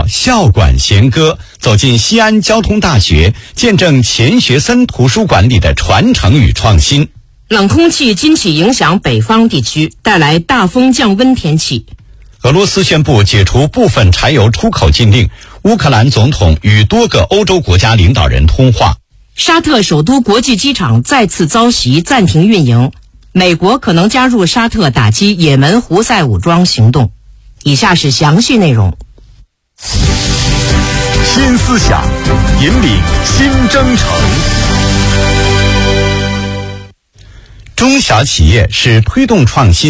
校馆弦歌，走进西安交通大学，见证钱学森图书馆里的传承与创新。 冷空气今起影响北方地区，带来大风降温天气。 俄罗斯宣布解除部分柴油出口禁令，乌克兰总统与多个欧洲国家领导人通话。 沙特首都国际机场再次遭袭，暂停运营。美国可能加入沙特打击也门胡塞武装行动。以下是详细内容。 新思想，引领新征程。 中小企业是推动创新